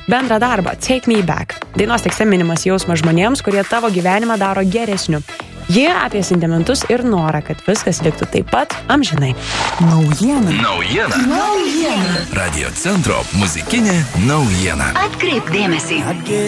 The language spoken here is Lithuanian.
bendrą darbą Take Me Back. Dainos tekste minimas jausmas žmonėms, kurie tavo gyvenimą daro geresniu. Jie apie sentimentus ir norą, kad viskas liktų taip pat amžinai. Naujiena. Radio Centro muzikinė naujiena. Atkreipk dėmesį.